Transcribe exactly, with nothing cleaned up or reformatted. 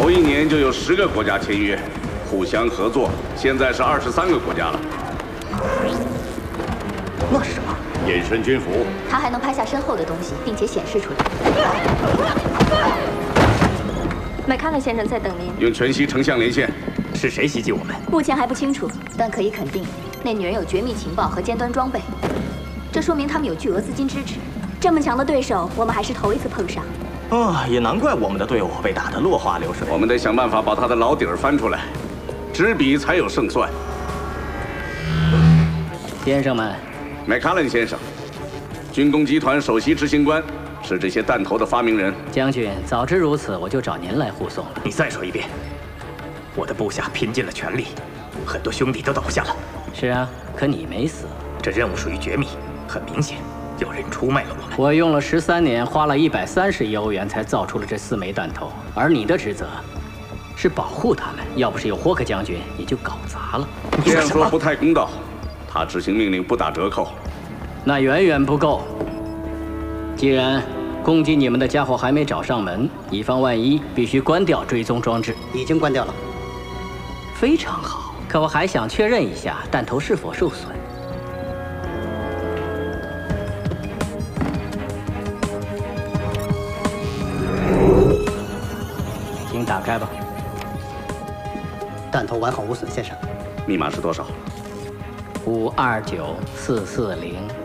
头一年就有十个国家签约，互相合作，现在是二十三个国家了。 那是什么？ 隐身军服。 它还能拍下身后的东西，并且显示出来。麦康纳先生在等您。 用全息成像连线。 是谁袭击我们？ 目前还不清楚，但可以肯定，那女人有绝密情报和尖端装备，这说明他们有巨额资金支持。这么强的对手，我们还是头一次碰上。 啊，也难怪我们的队伍被打得落花流水。 我们得想办法把他的老底儿翻出来，知彼才有胜算。 先生们， 麦卡伦先生，军工集团首席执行官，是这些弹头的发明人。 将军，早知如此，我就找您来护送了。 你再说一遍。我的部下拼尽了全力，很多兄弟都倒下了。 是啊，可你没死。 这任务属于绝密，很明显，有人出卖了我们。 我用了十三年，花了一百三十亿欧元才造出了这四枚弹头，而你的职责是保护他们。要不是有霍克将军，你就搞砸了。 这样说不太公道，他执行命令不打折扣， 那远远不够。既然攻击你们的家伙还没找上门，以防万一，必须关掉追踪装置。 已经关掉了。 非常好，可我还想确认一下弹头是否受损。请打开吧。 弹头完好无损，先生。 密码是多少？ 五二九四四零。